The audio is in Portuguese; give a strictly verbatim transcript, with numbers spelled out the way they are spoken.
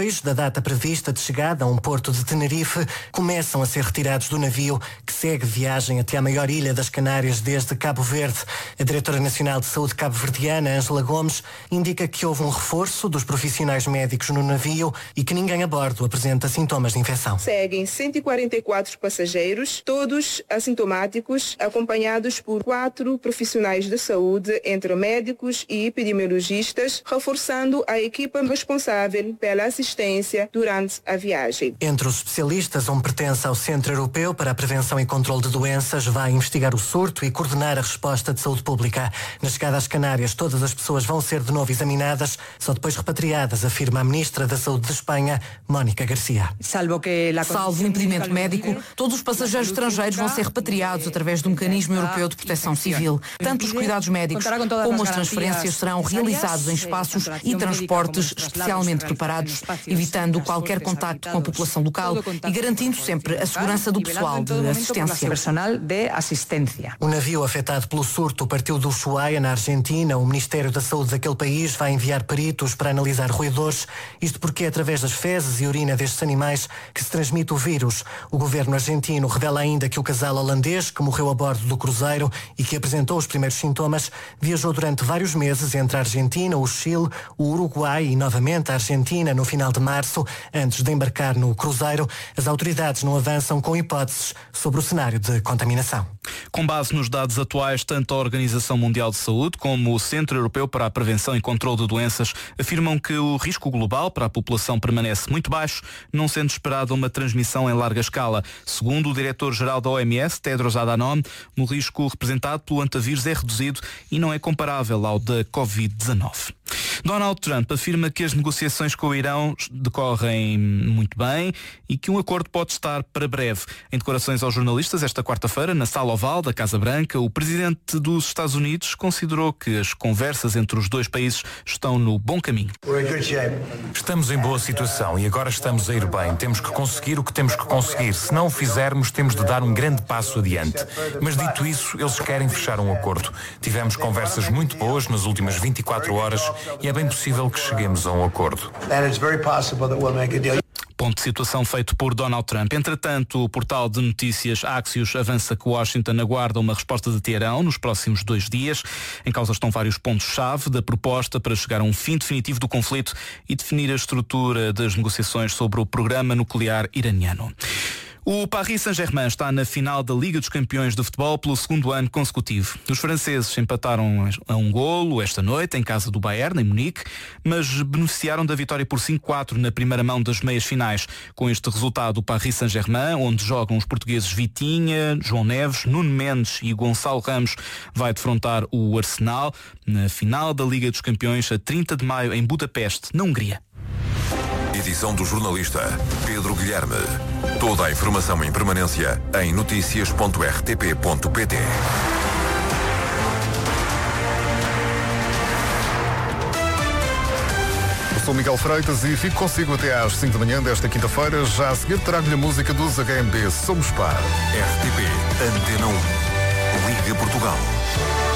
depois da data prevista de chegada a um porto de Tenerife, começam a ser retirados do navio que segue viagem até à maior ilha das Canárias desde Cabo Verde. A Diretora Nacional de Saúde cabo-verdiana, Ângela Gomes, indica que houve um reforço dos profissionais médicos no navio e que ninguém a bordo apresenta sintomas de infecção. Seguem cento e quarenta e quatro passageiros, todos assintomáticos, acompanhados por quatro profissionais de saúde, entre médicos e epidemiologistas, reforçando a equipa responsável pela assistência durante a viagem. Entre os especialistas, um pertence ao Centro Europeu para a Prevenção e Controlo de Doenças, vai investigar o surto e coordenar a resposta de saúde pública. Na chegada às Canárias, todas as pessoas vão ser de novo examinadas, só depois repatriadas, afirma a Ministra da Saúde de Espanha, Mónica Garcia. Salvo o impedimento médico, todos os passageiros estrangeiros vão ser repatriados através do Mecanismo Europeu de Proteção Civil. Tanto os cuidados médicos como as transferências serão realizados em espaços e transportes especialmente preparados, evitando qualquer contacto com a população local e garantindo sempre a segurança do pessoal de assistência. O navio afetado pelo surto partiu do Ushuaia, na Argentina. O Ministério da Saúde daquele país vai enviar peritos para analisar roedores, isto porque é através das fezes e urina destes animais que se transmite o vírus. O governo argentino revela ainda que o casal holandês, que morreu a bordo do cruzeiro e que apresentou os primeiros sintomas, viajou durante vários meses entre a Argentina, o Chile, o Uruguai e novamente a Argentina no final de março, antes de embarcar no cruzeiro. As autoridades não avançam com hipóteses sobre o cenário de contaminação. Com base nos dados atuais, tanto a Organização Mundial de Saúde como o Centro Europeu para a Prevenção e Controlo de Doenças afirmam que o risco global para a população permanece muito baixo, não sendo esperada uma transmissão em larga escala. Segundo o diretor-geral da O M S, Tedros Adhanom, o risco representado pelo antavírus é reduzido e não é comparável ao da covid dezanove. Donald Trump afirma que as negociações com o Irão decorrem muito bem e que um acordo pode estar para breve. Em declarações aos jornalistas esta quarta-feira, na Sala Oval da Casa Branca, o presidente dos Estados Unidos considerou que as conversas entre os dois países estão no bom caminho. Estamos em boa situação e agora estamos a ir bem. Temos que conseguir o que temos que conseguir. Se não o fizermos, temos de dar um grande passo adiante. Mas dito isso, eles querem fechar um acordo. Tivemos conversas muito boas nas últimas vinte e quatro horas e é bem possível que cheguemos a um acordo. Ponto de situação feito por Donald Trump. Entretanto, o portal de notícias Axios avança que Washington aguarda uma resposta de Teherão nos próximos dois dias. Em causa estão vários pontos-chave da proposta para chegar a um fim definitivo do conflito e definir a estrutura das negociações sobre o programa nuclear iraniano. O Paris Saint-Germain está na final da Liga dos Campeões de Futebol pelo segundo ano consecutivo. Os franceses empataram a um golo esta noite em casa do Bayern, em Munique, mas beneficiaram da vitória por cinco a quatro na primeira mão das meias finais. Com este resultado, o Paris Saint-Germain, onde jogam os portugueses Vitinha, João Neves, Nuno Mendes e Gonçalo Ramos, vai defrontar o Arsenal na final da Liga dos Campeões a trinta de maio em Budapeste, na Hungria. Edição do jornalista Pedro Guilherme. Toda a informação em permanência em notícias ponto r t p ponto p t. Eu sou Miguel Freitas e fico consigo até às cinco da manhã desta quinta-feira. Já a seguir trago-lhe a música dos H M B. Somos par. R T P Antena um. Liga Portugal.